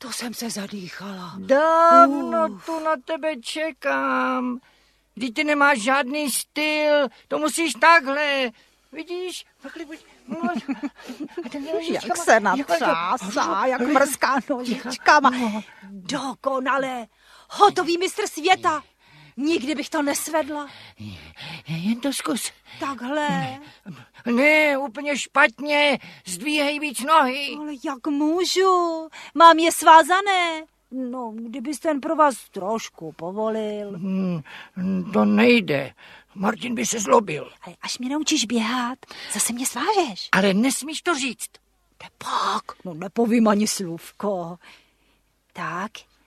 To jsem se zadýchala. Dávno tu na tebe čekám. Vždyť ty nemáš žádný styl, to musíš takhle. Vidíš? Takhle buď. Jak se natřásá, jak mrzká nožičkama. Dokonale. Hotový mistr světa. Nikdy bych to nesvedla. Jen to zkus. Takhle. Ne, úplně špatně. Zdvíhej víc nohy. Ale jak můžu? Mám je svázané. No, kdybyste ten pro vás trošku povolil. To nejde. Martin by se zlobil. Ale až mě naučíš běhat, zase mě svážeš. Ale nesmíš to říct. Pak, no nepovím ani slůvko. Tak.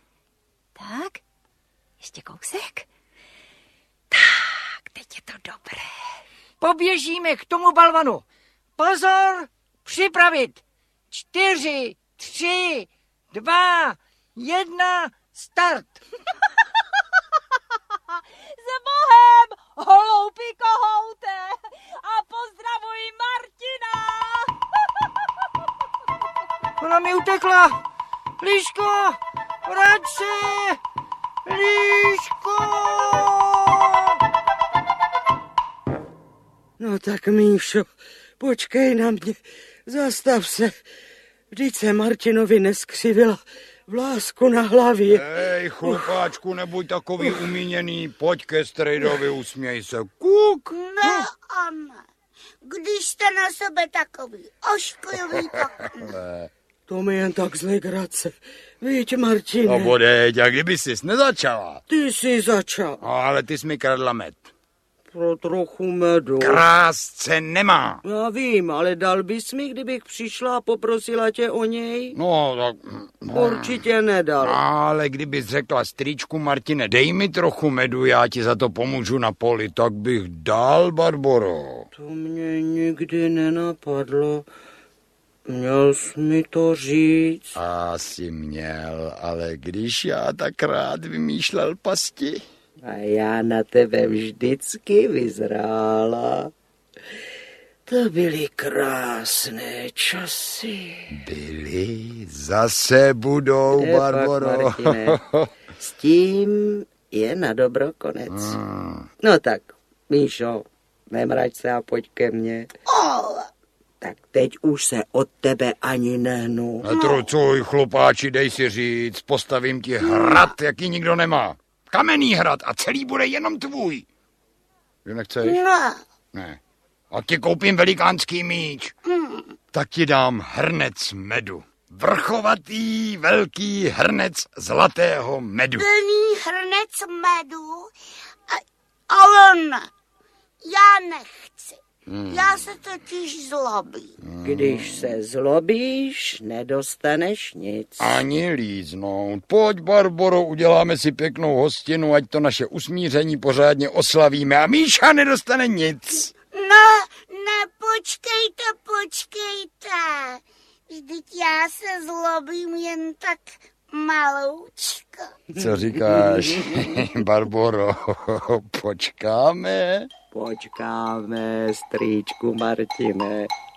Ještě kousek. Tak, teď je to dobré. Poběžíme k tomu balvanu. Pozor, připravit. 4, 3, 2, 1, start. S Bohem, hloupý kohoute, a pozdravuj Martina. Ona mi utekla. Líško, vrať se. Líško. No tak, Míšo, počkej na mě, zastav se. Vždyť se Martinovi neskřivila vlásku na hlavě. Hej, chlupáčku, nebuď takový umíněný, pojď ke strejdovi, usměj se. Kuk. Ne, Anne, když jste na sebe takový ošklivý, tak ne. To mi jen tak z legrace. Víš, Martine. No bodeď, a kdyby jsi nezačala? Ty jsi začal. No, ale ty jsi mi kradla med. Pro trochu medu. Krásce nemá. Já vím, ale dal bys mi, kdybych přišla a poprosila tě o něj? No, tak... Určitě nedal. Ale kdybys řekla strýčku Martine, dej mi trochu medu, já ti za to pomůžu na poli, tak bych dal, Barboro. To mě nikdy nenapadlo. Měl jsi mi to říct? Asi měl, ale když já tak rád vymýšlel pasti. A já na tebe vždycky vyzrála. To byly krásné časy. Byly, zase budou, Barboro. S tím je na dobro konec. No tak, Míšo, nemrač se a pojď ke mně. Tak teď už se od tebe ani nehnu. Netrucuj, chlupáči, dej si říct, postavím ti hrad, jaký nikdo nemá. Kamenný hrad a celý bude jenom tvůj. Že nechceš? Ne. A ti koupím velikánský míč. Tak ti dám hrnec medu. Vrchovatý, velký hrnec zlatého medu. Plný hrnec medu? Ale ne, já nechci. Já se totiž zlobím. Když se zlobíš, nedostaneš nic. Ani líznout. Pojď, Barboro, uděláme si pěknou hostinu, ať to naše usmíření pořádně oslavíme a Míša nedostane nic. Ne, počkejte. Vždyť já se zlobím jen tak maloučko. Co říkáš, Barboro, počkáme? Počkáme, strýčku Martine.